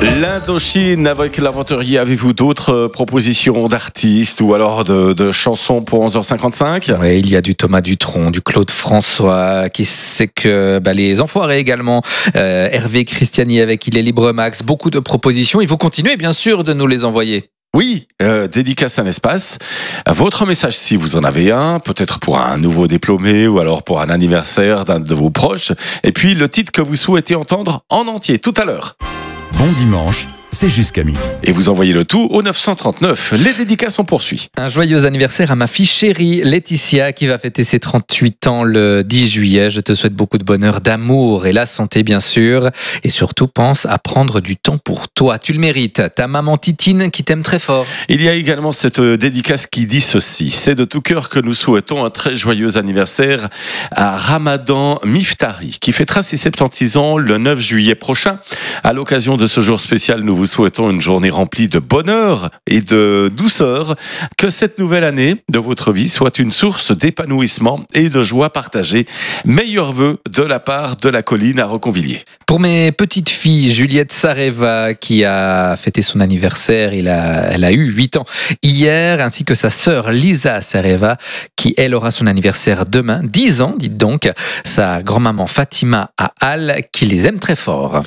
L'Indochine avec l'aventurier, avez-vous d'autres propositions d'artistes ou alors de chansons pour 11h55 ? Oui, il y a du Thomas Dutronc, du Claude François, qui sait que les Enfoirés également, Hervé Christiani avec Il est libre Max, beaucoup de propositions. Il faut continuer bien sûr de nous les envoyer. Oui, dédicace un espace. Votre message, si vous en avez un, peut-être pour un nouveau diplômé ou alors pour un anniversaire d'un de vos proches. Et puis le titre que vous souhaitez entendre en entier tout à l'heure. Bon dimanche, c'est jusqu'à midi. Et vous envoyez le tout au 939. Les dédicaces, on poursuit. Un joyeux anniversaire à ma fille chérie Laetitia qui va fêter ses 38 ans le 10 juillet. Je te souhaite beaucoup de bonheur, d'amour et la santé bien sûr. Et surtout, pense à prendre du temps pour toi. Tu le mérites. Ta maman Titine qui t'aime très fort. Il y a également cette dédicace qui dit ceci. C'est de tout cœur que nous souhaitons un très joyeux anniversaire à Ramadan Miftari qui fêtera ses 76 ans le 9 juillet prochain. À l'occasion de ce jour spécial, nous vous souhaitons une journée remplie de bonheur et de douceur. Que cette nouvelle année de votre vie soit une source d'épanouissement et de joie partagée. Meilleurs vœux de la part de la colline à Reconvilliers. Pour mes petites filles, Juliette Sareva qui a fêté son anniversaire, elle a eu 8 ans hier, ainsi que sa sœur Lisa Sareva qui elle aura son anniversaire demain, 10 ans dites donc. Sa grand-maman Fatima à Halle qui les aime très fort.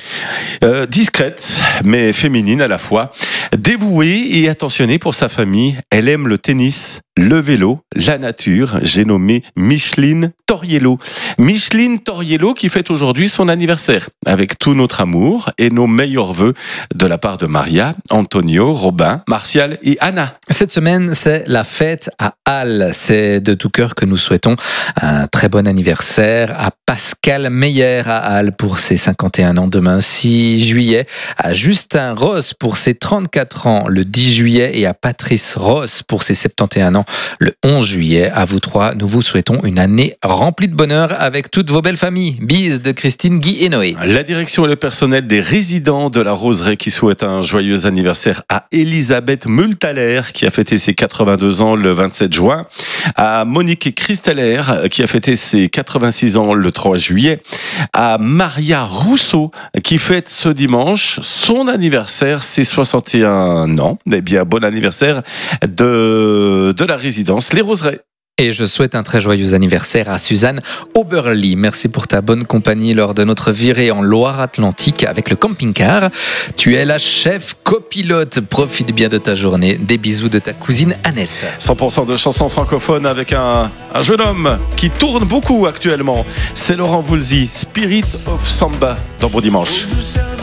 Discrète mais féminine à la fois, dévouée et attentionnée pour sa famille. Elle aime le tennis, le vélo, la nature. J'ai nommé Micheline Toriello. Micheline Toriello qui fête aujourd'hui son anniversaire avec tout notre amour et nos meilleurs vœux de la part de Maria, Antonio, Robin, Martial et Anna. Cette semaine, c'est la fête à Halle. C'est de tout cœur que nous souhaitons un très bon anniversaire à Pascal Meyer à Halle pour ses 51 ans demain 6 juillet, à Justin Ross pour ses 34 ans le 10 juillet et à Patrice Ross pour ses 71 ans le 11 juillet. À vous trois, nous vous souhaitons une année remplie de bonheur avec toutes vos belles familles. Bises de Christine, Guy et Noé. La direction et le personnel des résidents de la Roseraie qui souhaitent un joyeux anniversaire à Elisabeth Multaler qui a fêté ses 82 ans le 27 juin, à Monique Christeller qui a fêté ses 86 ans le 3 juillet, à Maria Rousseau qui fête ce dimanche son anniversaire, ses 61 ans. Eh bien, bon anniversaire de la résidence Les Roseraies. Et je souhaite un très joyeux anniversaire à Suzanne Oberly. Merci pour ta bonne compagnie lors de notre virée en Loire-Atlantique avec le camping-car. Tu es la chef copilote. Profite bien de ta journée. Des bisous de ta cousine Annette. 100% de chansons francophones avec un jeune homme qui tourne beaucoup actuellement. C'est Laurent Voulzy, Spirit of Samba dans Bon Dimanche.